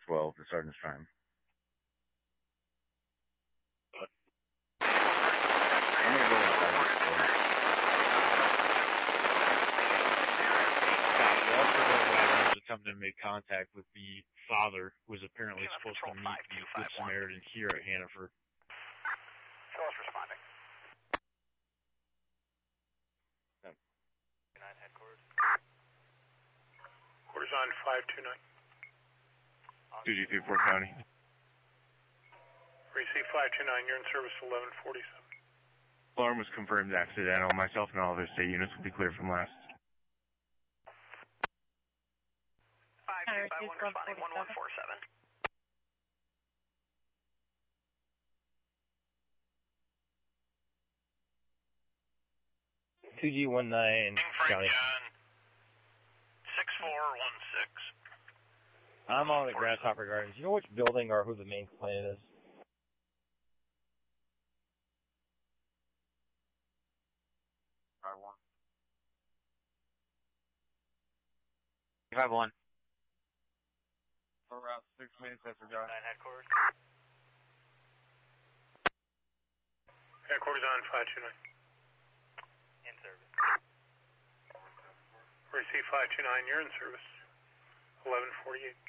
12, the sergeant's time. I'm gonna go inside this door. Attempted to make contact with the father, who was apparently supposed to meet the Good Samaritan here at Hannaford. Phyllis responding. 9 headquarters. Quarters on 529. 2G34 County. Receive 529, you're in service 1147. Alarm was confirmed accidental. Myself and all other state units will be cleared from last. 5251 responding 1147. County. 6416. I'm on at Grasshopper Gardens. You know which building or who the main complainant is? One. For around 6 minutes after God. 9 headquarters. Headquarters on 529. In service. Receive 529, you're in service 1148.